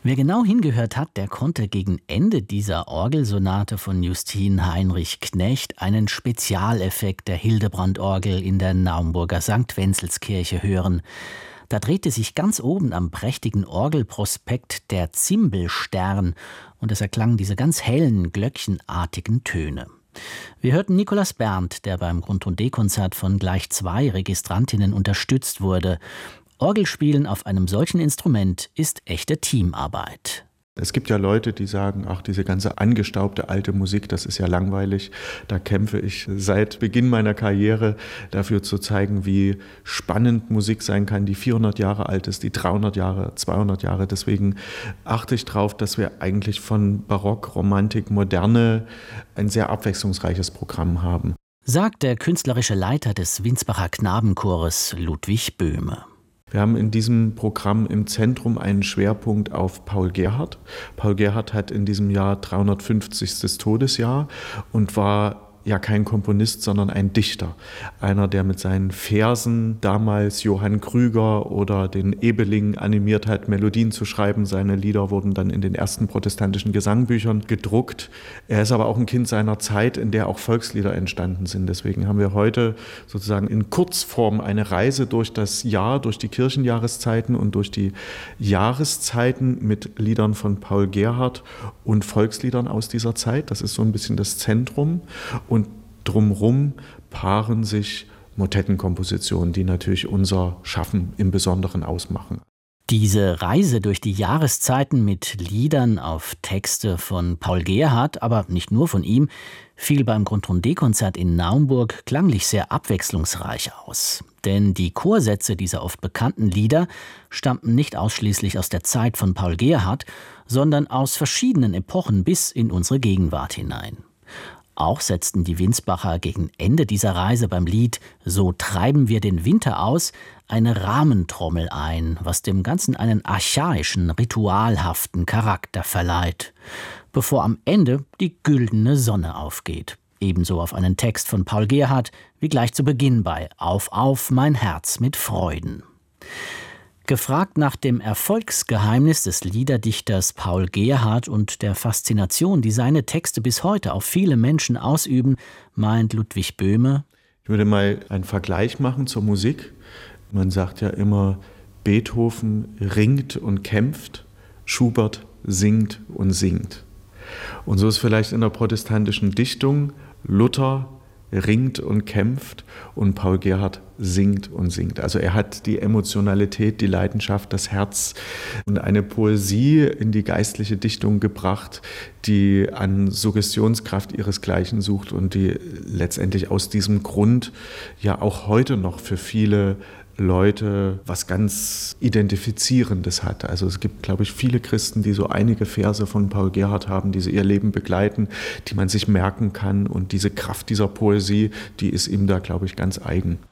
Wer genau hingehört hat, der konnte gegen Ende dieser Orgelsonate von Justin Heinrich Knecht einen Spezialeffekt der Hildebrandorgel in der Naumburger St. Wenzelskirche hören. Da drehte sich ganz oben am prächtigen Orgelprospekt der Zimbelstern und es erklangen diese ganz hellen, glöckchenartigen Töne. Wir hörten Nikolaus Berndt, der beim Grund&D-Konzert von gleich 2 Registrantinnen unterstützt wurde. Orgelspielen auf einem solchen Instrument ist echte Teamarbeit. Es gibt ja Leute, die sagen, ach, diese ganze angestaubte alte Musik, das ist ja langweilig. Da kämpfe ich seit Beginn meiner Karriere dafür zu zeigen, wie spannend Musik sein kann, die 400 Jahre alt ist, die 300 Jahre, 200 Jahre. Deswegen achte ich darauf, dass wir eigentlich von Barock, Romantik, Moderne ein sehr abwechslungsreiches Programm haben. Sagt der künstlerische Leiter des Winsbacher Knabenchores Ludwig Böhme. Wir haben in diesem Programm im Zentrum einen Schwerpunkt auf Paul Gerhardt. Paul Gerhardt hat in diesem Jahr 350. Todesjahr und war ja kein Komponist, sondern ein Dichter. Einer, der mit seinen Versen damals Johann Krüger oder den Ebeling animiert hat, Melodien zu schreiben. Seine Lieder wurden dann in den ersten protestantischen Gesangbüchern gedruckt. Er ist aber auch ein Kind seiner Zeit, in der auch Volkslieder entstanden sind. Deswegen haben wir heute sozusagen in Kurzform eine Reise durch das Jahr, durch die Kirchenjahreszeiten und durch die Jahreszeiten mit Liedern von Paul Gerhardt und Volksliedern aus dieser Zeit. Das ist so ein bisschen das Zentrum. Und drumherum paaren sich Motettenkompositionen, die natürlich unser Schaffen im Besonderen ausmachen. Diese Reise durch die Jahreszeiten mit Liedern auf Texte von Paul Gerhardt, aber nicht nur von ihm, fiel beim Grund&D-Konzert in Naumburg klanglich sehr abwechslungsreich aus. Denn die Chorsätze dieser oft bekannten Lieder stammten nicht ausschließlich aus der Zeit von Paul Gerhardt, sondern aus verschiedenen Epochen bis in unsere Gegenwart hinein. Auch setzten die Winsbacher gegen Ende dieser Reise beim Lied »So treiben wir den Winter aus« eine Rahmentrommel ein, was dem Ganzen einen archaischen, ritualhaften Charakter verleiht, bevor am Ende die güldene Sonne aufgeht. Ebenso auf einen Text von Paul Gerhardt wie gleich zu Beginn bei »Auf, auf, mein Herz mit Freuden«. Gefragt nach dem Erfolgsgeheimnis des Liederdichters Paul Gerhardt und der Faszination, die seine Texte bis heute auf viele Menschen ausüben, meint Ludwig Böhme: Ich würde mal einen Vergleich machen zur Musik. Man sagt ja immer, Beethoven ringt und kämpft, Schubert singt und singt. Und so ist vielleicht in der protestantischen Dichtung Luther ringt und kämpft und Paul Gerhardt singt und singt. Also er hat die Emotionalität, die Leidenschaft, das Herz und eine Poesie in die geistliche Dichtung gebracht, die an Suggestionskraft ihresgleichen sucht und die letztendlich aus diesem Grund ja auch heute noch für viele Leute was ganz Identifizierendes hat. Also es gibt, glaube ich, viele Christen, die so einige Verse von Paul Gerhardt haben, die sie ihr Leben begleiten, die man sich merken kann. Und diese Kraft dieser Poesie, die ist ihm da, glaube ich, ganz eigen.